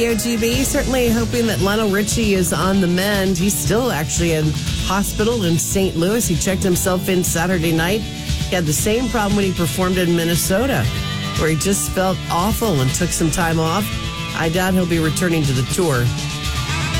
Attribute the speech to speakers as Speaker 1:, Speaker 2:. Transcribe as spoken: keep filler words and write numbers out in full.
Speaker 1: O G B, certainly hoping that Lionel Richie is on the mend. He's still actually in hospital in Saint Louis. He checked himself in Saturday night. He had the same problem when he performed in Minnesota, where he just felt awful and took some time off. I doubt he'll be returning to the tour.